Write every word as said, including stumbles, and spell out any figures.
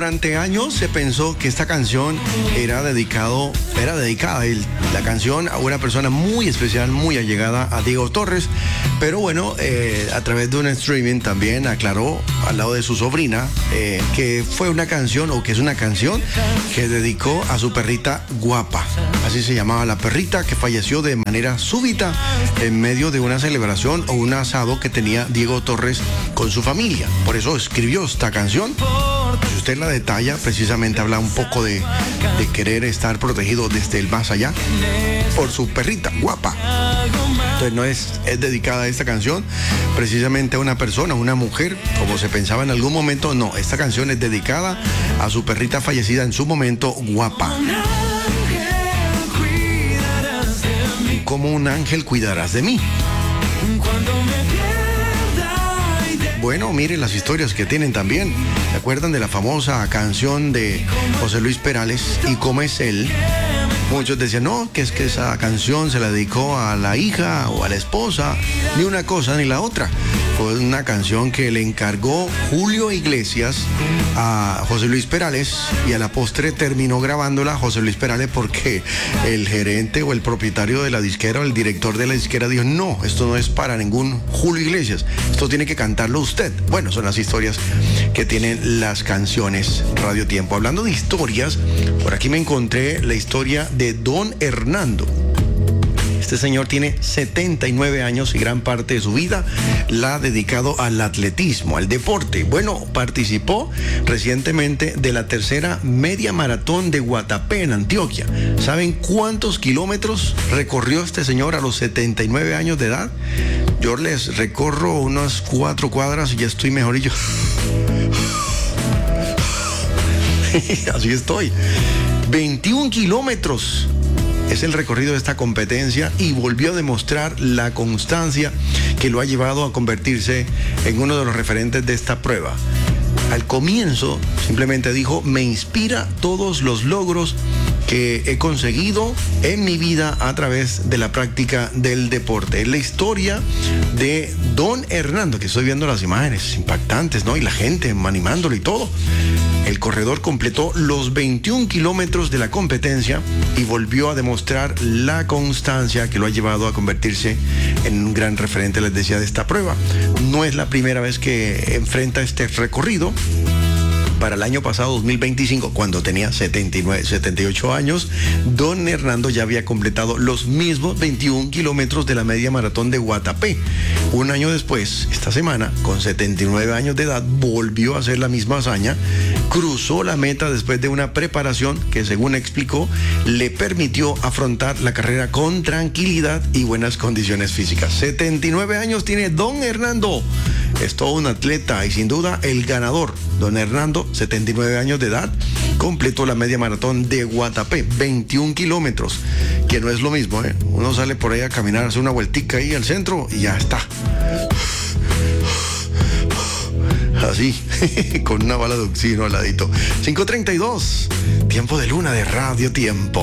Durante años se pensó que esta canción era dedicado, era dedicada el, la canción a una persona muy especial, muy allegada a Diego Torres, pero bueno, eh, a través de un streaming también aclaró al lado de su sobrina eh, que fue una canción o que es una canción que dedicó a su perrita Guapa. Así se llamaba la perrita, que falleció de manera súbita en medio de una celebración o un asado que tenía Diego Torres con su familia. Por eso escribió esta canción. Si usted la detalla, precisamente habla un poco de, de querer estar protegido desde el más allá por su perrita Guapa. Entonces no es, es dedicada a esta canción precisamente a una persona, una mujer, como se pensaba en algún momento. No, esta canción es dedicada a su perrita fallecida en su momento, Guapa. Como un ángel cuidarás de mí. Bueno, miren las historias que tienen también. ¿Se acuerdan de la famosa canción de José Luis Perales, Y cómo es él? Muchos decían, no, que es que esa canción se la dedicó a la hija o a la esposa. Ni una cosa ni la otra. Fue una canción que le encargó Julio Iglesias a José Luis Perales, y a la postre terminó grabándola José Luis Perales porque el gerente o el propietario de la disquera o el director de la disquera dijo, no, esto no es para ningún Julio Iglesias, esto tiene que cantarlo usted. Bueno, son las historias que tienen las canciones Radio Tiempo. Hablando de historias, por aquí me encontré la historia de Don Hernando. Este señor tiene setenta y nueve años y gran parte de su vida la ha dedicado al atletismo, al deporte. Bueno, participó recientemente de la tercera media maratón de Guatapé, en Antioquia. ¿Saben cuántos kilómetros recorrió este señor a los setenta y nueve años de edad? Yo les recorro unas cuatro cuadras y ya estoy mejorillo. Así estoy. veintiún kilómetros. Es el recorrido de esta competencia y volvió a demostrar la constancia que lo ha llevado a convertirse en uno de los referentes de esta prueba. Al comienzo simplemente dijo, me inspira todos los logros que he conseguido en mi vida a través de la práctica del deporte. Es la historia de Don Hernando, que estoy viendo las imágenes impactantes, ¿no? Y la gente animándolo y todo. El corredor completó los veintiún kilómetros de la competencia y volvió a demostrar la constancia que lo ha llevado a convertirse en un gran referente, les decía, de esta prueba. No es la primera vez que enfrenta este recorrido. Para el año pasado, dos mil veinticinco, cuando tenía setenta y nueve, setenta y ocho años, Don Hernando ya había completado los mismos veintiún kilómetros de la media maratón de Guatapé. Un año después, esta semana, con setenta y nueve años de edad, volvió a hacer la misma hazaña, cruzó la meta después de una preparación que, según explicó, le permitió afrontar la carrera con tranquilidad y buenas condiciones físicas. setenta y nueve años tiene Don Hernando. Es todo un atleta y sin duda el ganador. Don Hernando, setenta y nueve años de edad, completó la media maratón de Guatapé, veintiún kilómetros, que no es lo mismo, ¿eh? Uno sale por ahí a caminar, hace una vueltica ahí al centro y ya está. Así, con una bala de oxígeno al ladito. cinco treinta y dos, tiempo de luna de Radio Tiempo.